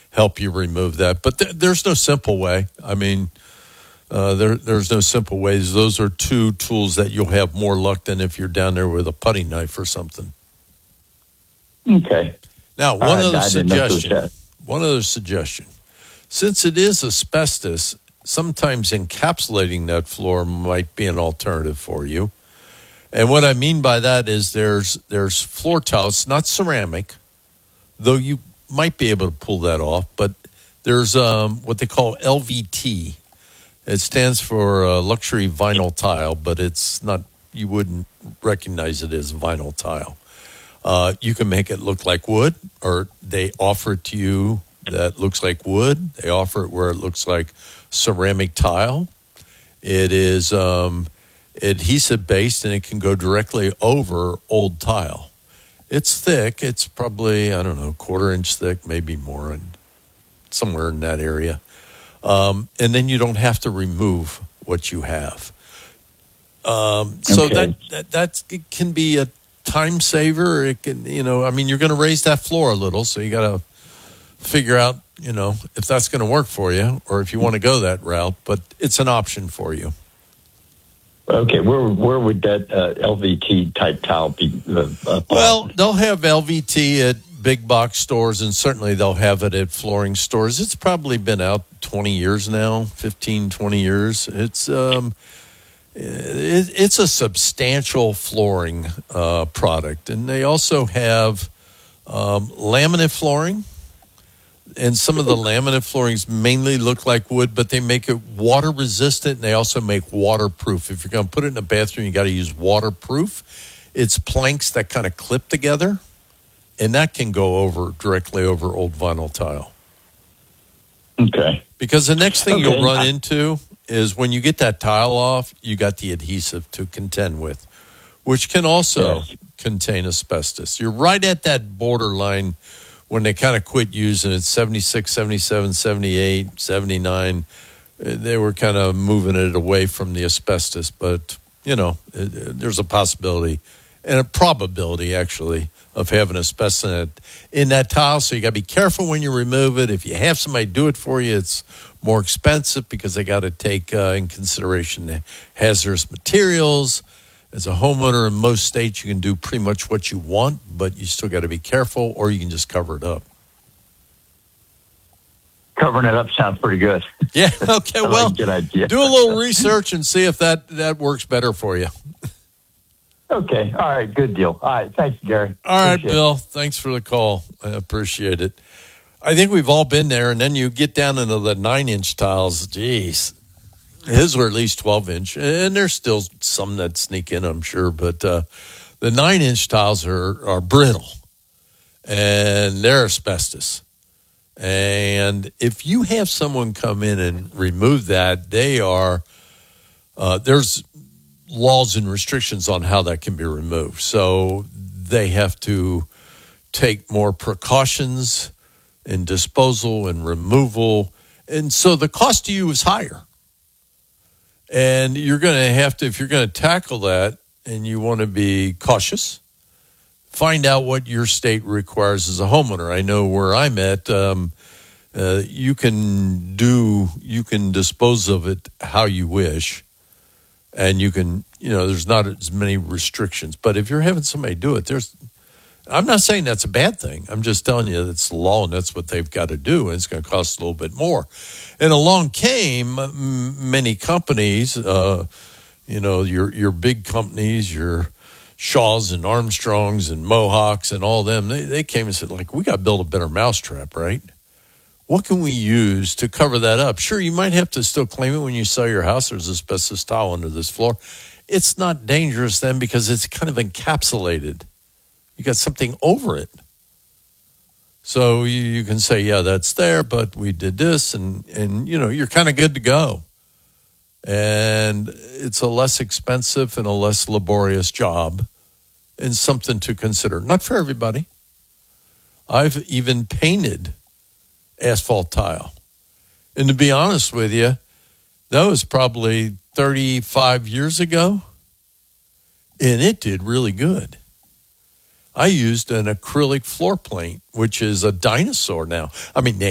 help you remove that. But there's no simple way. I mean, there's no simple ways. Those are two tools that you'll have more luck than if you're down there with a putty knife or something. Okay. Now, one other suggestion. Since it is asbestos, sometimes encapsulating that floor might be an alternative for you. And what I mean by that is there's floor tiles, not ceramic, though you might be able to pull that off, but there's what they call LVT. It stands for luxury vinyl tile, but it's not, you wouldn't recognize it as vinyl tile. You can make it look like wood, or they offer it to you that looks like wood. They offer it where it looks like ceramic tile. It is adhesive based, and it can go directly over old tile. It's thick. It's probably, I don't know, 1/4 inch thick, maybe more, and somewhere in that area. And then you don't have to remove what you have. So that it can be a time saver. It can, I mean, you're going to raise that floor a little, so you got to figure out, if that's going to work for you or if you want to go that route, but it's an option for you. Okay, where would that LVT type tile be? Well, they'll have LVT at big box stores, and certainly they'll have it at flooring stores. It's probably been out 20 years now, 15, 20 years. It's a substantial flooring product. And they also have laminate flooring. And some of the laminate floorings mainly look like wood, but they make it water resistant, and they also make waterproof. If you're going to put it in a bathroom, you got to use waterproof. It's planks that kind of clip together, and that can go directly over old vinyl tile. Okay. Because the next thing you'll run into is when you get that tile off, you got the adhesive to contend with, which can also contain asbestos. You're right at that borderline when they kind of quit using it, 76, 77, 78, 79. They were kind of moving it away from the asbestos. But, there's a possibility and a probability, actually, of having asbestos in that tile. So you got to be careful when you remove it. If you have somebody do it for you, it's more expensive because they got to take in consideration the hazardous materials. As a homeowner in most states, you can do pretty much what you want, but you still got to be careful, or you can just cover it up. Covering it up sounds pretty good. Yeah, okay, well, good idea. Do a little research and see if that works better for you. Okay, all right, good deal. All right, thanks, Gary. All right, Bill, thanks for the call. I appreciate it. I think we've all been there, and then you get down into the 9-inch tiles. Geez. His were at least 12-inch, and there's still some that sneak in, I'm sure. But the 9-inch tiles are brittle, and they're asbestos. And if you have someone come in and remove that, there's laws and restrictions on how that can be removed. So they have to take more precautions in disposal and removal. And so the cost to you is higher. And you're going to have to, if you're going to tackle that and you want to be cautious, find out what your state requires as a homeowner. I know where I'm at, you can dispose of it how you wish. And you can, there's not as many restrictions. But if you're having somebody do it, I'm not saying that's a bad thing. I'm just telling you that's the law and that's what they've got to do. And it's going to cost a little bit more. And along came many companies, your big companies, your Shaws and Armstrongs and Mohawks and all them. They came and said, we got to build a better mousetrap, right? What can we use to cover that up? Sure, you might have to still claim it when you sell your house. There's asbestos tile under this floor. It's not dangerous then because it's kind of encapsulated. You got something over it. So you can say, yeah, that's there, but we did this, and you're kind of good to go. And it's a less expensive and a less laborious job and something to consider. Not for everybody. I've even painted asphalt tile. And to be honest with you, that was probably 35 years ago, and it did really good. I used an acrylic floor plate, which is a dinosaur now. I mean, they